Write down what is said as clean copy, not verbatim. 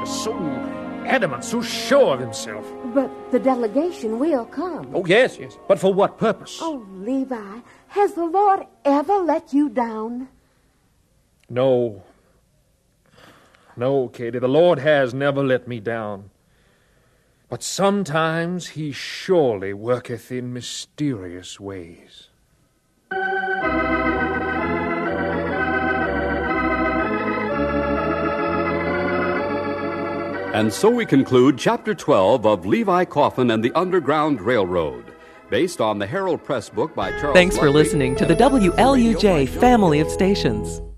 so adamant, so sure of himself. But the delegation will come. Oh, yes. But for what purpose? Oh, Levi, has the Lord ever let you down? No, Katie, the Lord has never let me down. But sometimes he surely worketh in mysterious ways. And so we conclude Chapter 12 of Levi Coffin and the Underground Railroad, based on the Herald Press book by Charles Thanks for Ludwig listening to the WLUJ family of stations.